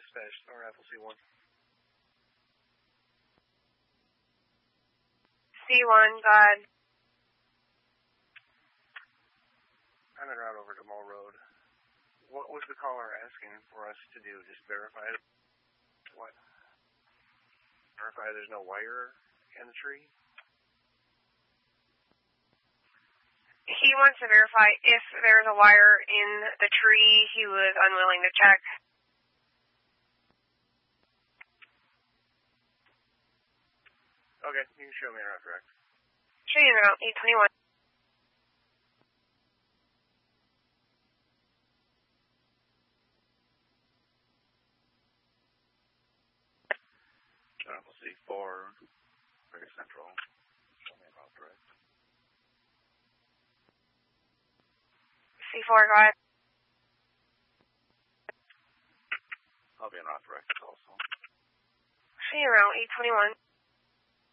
dispatch, or Apple C1. C1, go ahead. I'm en route over to Mall Road. What was the caller asking for us to do? Just verify it? What? Verify there's no wire in the tree? He wants to verify if there's a wire in the tree. He was unwilling to check. Okay, you can show me around, correct? Show you around 821. We'll see 4, very central. Show me around, correct? C4, go ahead. I'll be en route, correct, also. Show you around 821.